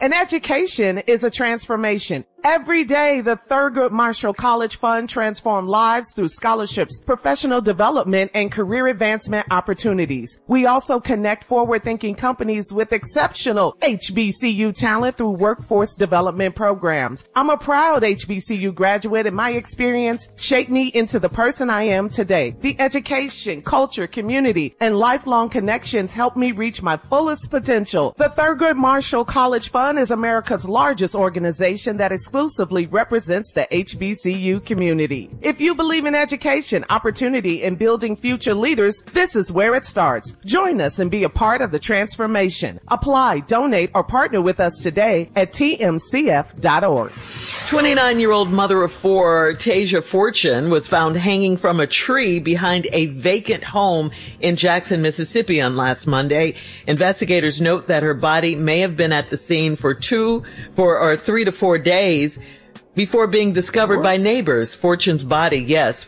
An education is a transformation. Every day, the Thurgood Marshall College Fund transforms lives through scholarships, professional development, and career advancement opportunities. We also connect forward-thinking companies with exceptional HBCU talent through workforce development programs. I'm a proud HBCU graduate, and my experience shaped me into the person I am today. The education, culture, community, and lifelong connections helped me reach my fullest potential. The Thurgood Marshall College Fund is America's largest organization that exclusively represents the HBCU community. If you believe in education, opportunity, and building future leaders, this is where it starts. Join us and be a part of the transformation. Apply, donate, or partner with us today at tmcf.org. 29-year-old mother of four, Tasia Fortune, was found hanging from a tree behind a vacant home in Jackson, Mississippi on last Monday. Investigators note that her body may have been at the scene for 3 to 4 days before being discovered by neighbors. Fortune's body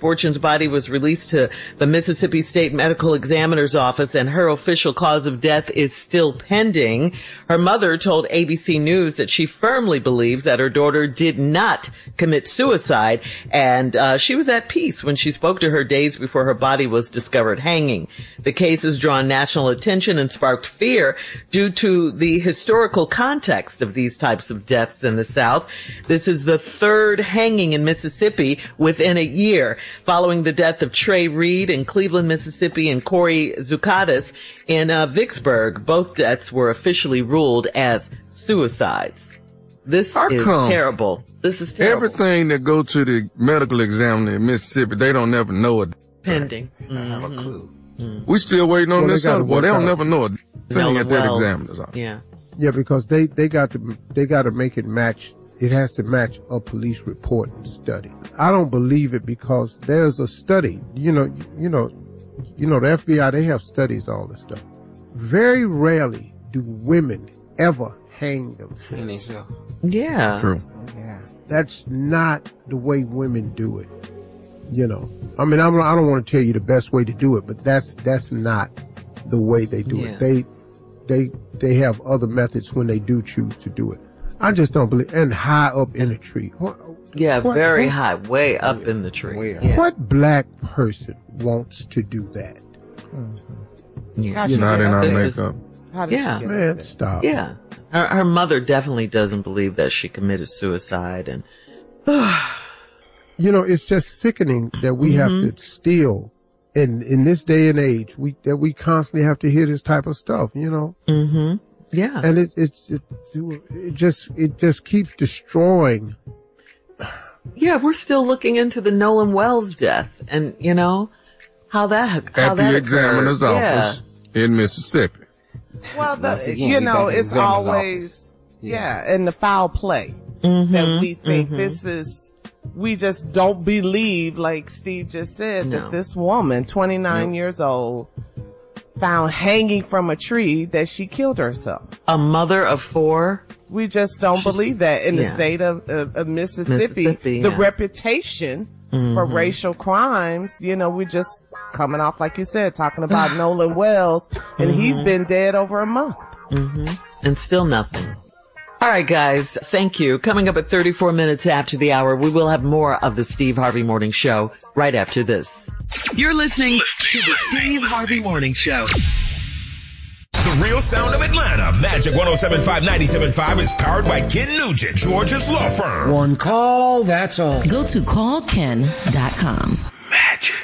was released to the Mississippi State Medical Examiner's Office, and her official cause of death is still pending. Her mother told ABC News that she firmly believes that her daughter did not commit suicide, and she was at peace when she spoke to her days before her body was discovered hanging. The case has drawn national attention and sparked fear due to the historical context of these types of deaths in the South. This is the third hanging in Mississippi within a year, following the death of Trey Reed in Cleveland, Mississippi, and Corey Zukatis in Vicksburg. Both deaths were officially ruled as suicides. This is terrible. This is terrible. Everything that go to the medical examiner in Mississippi, they don't never know it. Pending. I don't have a clue. We still waiting on this other boy. They don't never know a thing at that examiner's office. Yeah, because they got to make it match. It has to match a police report and study. I don't believe it because there's a study. You know, the FBI, they have studies on this stuff. Very rarely do women ever hang themselves. Yeah. True. Yeah. That's not the way women do it. You know, I mean, I don't want to tell you the best way to do it, but that's not the way they do it. They have other methods when they do choose to do it. I just don't believe, and high up in a tree. Very high, way up in the tree. What black person wants to do that? Not in our makeup. Man, stop. Yeah. Her mother definitely doesn't believe that she committed suicide, and you know, it's just sickening that we have to still, in this day and age, we constantly have to hear this type of stuff, you know? Yeah. And it just keeps destroying. Yeah, we're still looking into the Nolan Wells death, and you know, how that at the examiner's office in Mississippi. Well, it's always, in the foul play that we think this is, we just don't believe, like Steve just said, that this woman, 29 years old, found hanging from a tree, that she killed herself. A mother of four? We just don't believe that in the state of Mississippi. The reputation for racial crimes, you know, we just coming off, like you said, talking about Nolan Wells, and he's been dead over a month. And still nothing. All right, guys, thank you. Coming up at 34 minutes after the hour, we will have more of the Steve Harvey Morning Show right after this. You're listening to the Steve Harvey Morning Show. The real sound of Atlanta. Magic 107.5, 97.5 is powered by Ken Nugent, Georgia's law firm. One call, that's all. Go to callken.com. Magic.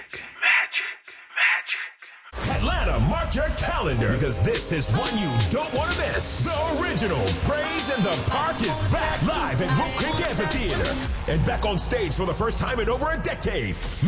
Atlanta, mark your calendar, because this is one you don't want to miss. The original Praise in the Park is back live at Wolf Creek Amphitheater. And back on stage for the first time in over a decade.